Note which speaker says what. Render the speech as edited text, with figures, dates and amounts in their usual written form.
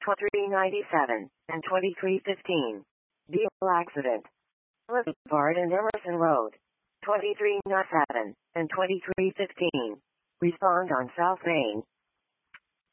Speaker 1: 2397 and 2315. Vehicle accident. Boulevard and Emerson Road. 2397 and 2315. Respond on South Main.